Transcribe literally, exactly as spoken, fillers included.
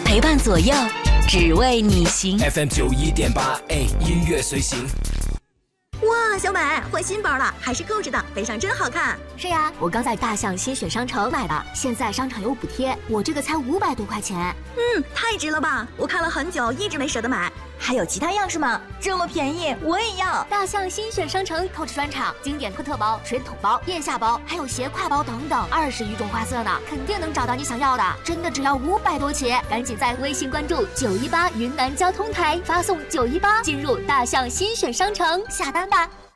陪伴左右，只为你行。 F M 九一点八，哎，音乐随行。 哇，小美换新包了，还是购置的，背上真好看。 是呀，我刚在大象新选商城买的，现在商场有补贴，我这个才五百多块钱。 嗯，太值了吧！我看了很久，一直没舍得买。还有其他样式吗？这么便宜，我也要！ 大象新选商城购置专场，经典托特包、水桶包、腋下包，还有斜挎包等等，二十余种花色呢，肯定能找到你想要的。真的只要五百多起，赶紧在微信关注九一八云南交通台，发送九一八进入大象新选商城下单吧。